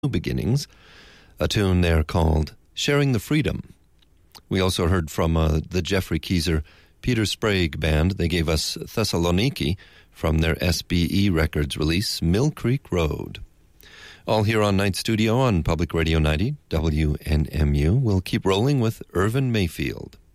Beginnings, a tune there called Sharing the Freedom. We also heard from the Jeffrey Keyser Peter Sprague Band. They gave us Thessaloniki from their SBE Records release, Mill Creek Road. All here on Night Studio on Public Radio 90, WNMU. We'll keep rolling with Irvin Mayfield.